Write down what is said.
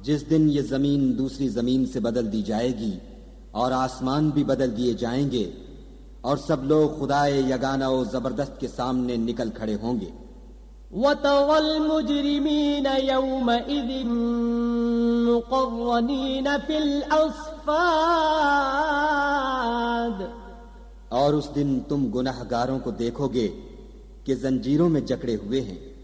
जिस दिन ये जमीन दूसरी जमीन से बदल दी जाएगी और आसमान भी बदल दिए जाएंगे और सब लोग खुदाए यगाना और जबरदस्त के सामने निकल खड़े होंगे। वतरल मुजरिमीन यौमइज़िन मुक़र्रनीन फिल अस्फ़ाद, और उस दिन तुम गुनहगारों को देखोगे कि जंजीरों में जकड़े हुए हैं।